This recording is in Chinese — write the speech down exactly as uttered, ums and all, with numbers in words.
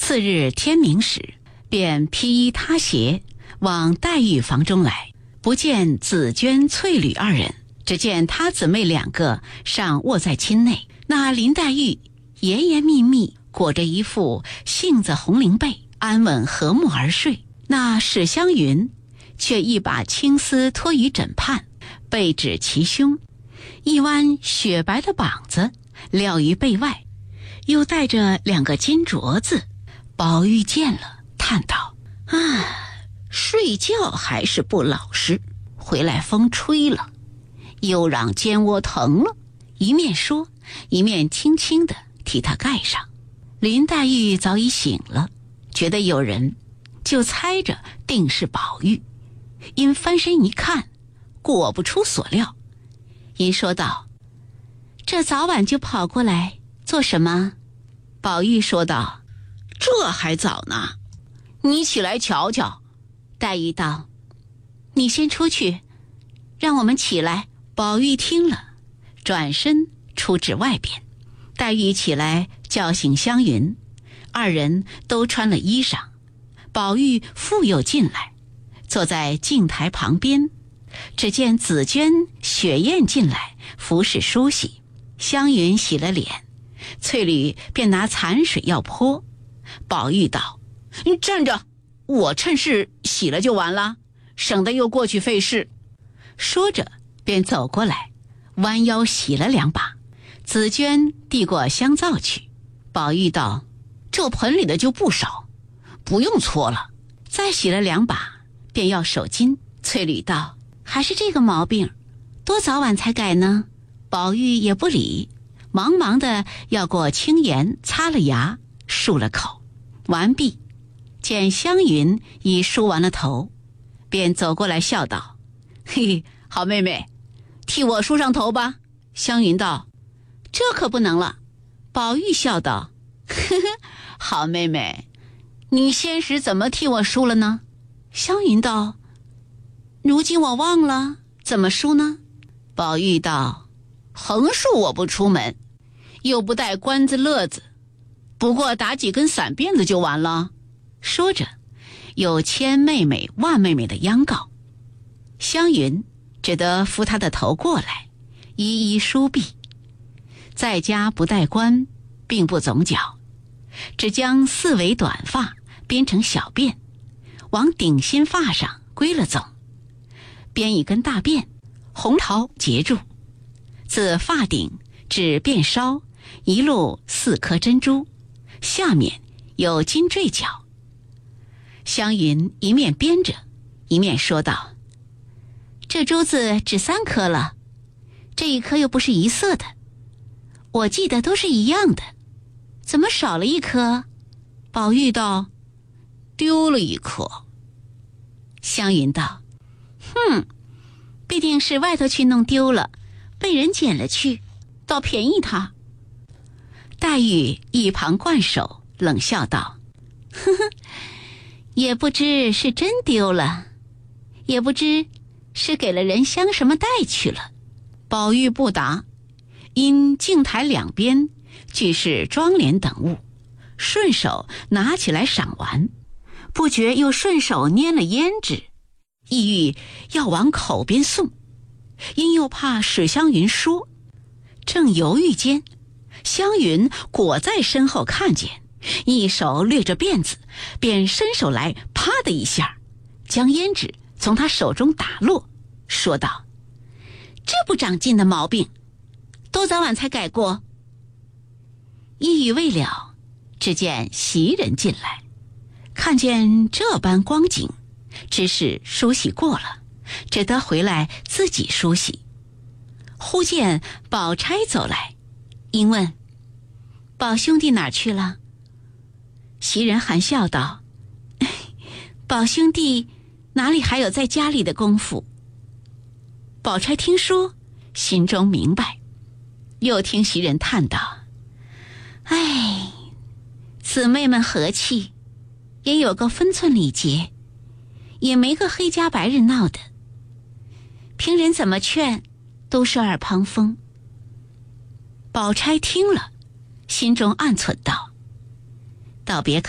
次日天明时，便披衣他鞋往黛玉房中来，不见紫鹃、翠缕二人，只见他姊妹两个尚卧在亲内。那林黛玉严严密密裹着一副杏子红绫被，安稳和睦而睡。那史湘云却一把青丝托于枕畔，背指其胸，一弯雪白的膀子撂于被外，又带着两个金镯子。宝玉见了，叹道：啊，睡觉还是不老实，回来风吹了，又让肩窝疼了。一面说，一面轻轻地替他盖上。林黛玉早已醒了，觉得有人，就猜着定是宝玉，因翻身一看，果不出所料，因说道：这早晚就跑过来做什么？宝玉说道：这还早呢，你起来瞧瞧。黛玉道：你先出去，让我们起来。宝玉听了，转身出至外边。黛玉起来叫醒湘云，二人都穿了衣裳。宝玉复又进来，坐在镜台旁边。只见紫鹃、雪雁进来服侍梳洗，湘云洗了脸，翠缕便拿残水要泼。宝玉道：你站着，我趁势洗了就完了，省得又过去费事。说着便走过来，弯腰洗了两把。紫鹃递过香皂去，宝玉道：这盆里的就不少，不用搓了。再洗了两把，便要手巾。翠缕道：还是这个毛病，多早晚才改呢？宝玉也不理，忙忙的要过青盐擦了牙，漱了口。完毕，见湘云已梳完了头，便走过来笑道：嘿嘿，好妹妹，替我梳上头吧。湘云道：这可不能了。宝玉笑道：呵呵，好妹妹，你先时怎么替我梳了呢？湘云道：如今我忘了，怎么梳呢？宝玉道：横竖我不出门，又不带关子勒子，不过打几根散辫子就完了。说着又牵妹妹万妹妹的央告。湘云只得扶她的头过来，一一梳毕。在家不戴冠，并不总角，只将四尾短发编成小辫，往顶心发上归了总，编一根大辫，红桃结住，自发顶至辫梢一路四颗珍珠，下面有金坠角。湘云一面编着，一面说道：这珠子只三颗了，这一颗又不是一色的，我记得都是一样的，怎么少了一颗？宝玉道：丢了一颗。湘云道：哼，必定是外头去弄丢了，被人捡了去，倒便宜他。黛玉一旁灌手，冷笑道：呵呵，也不知是真丢了，也不知是给了人相什么带去了。宝玉不答，因镜台两边俱是妆奁等物，顺手拿起来赏玩，不觉又顺手拈了胭脂，意欲要往口边送，因又怕史湘云说，正犹豫间，湘云果在身后看见，一手掠着辫子，便伸手来，啪的一下将胭脂从他手中打落，说道：这不长进的毛病，多早晚才改过？一语未了，只见袭人进来，看见这般光景，知是梳洗过了，只得回来自己梳洗。忽见宝钗走来，因问：宝兄弟哪儿去了？袭人含笑道：宝兄弟哪里还有在家里的功夫？宝钗听说，心中明白，又听袭人叹道：哎，姊妹们和气，也有个分寸礼节，也没个黑家白日闹的，凭人怎么劝都是耳旁风。宝钗听了，心中暗忖道：道别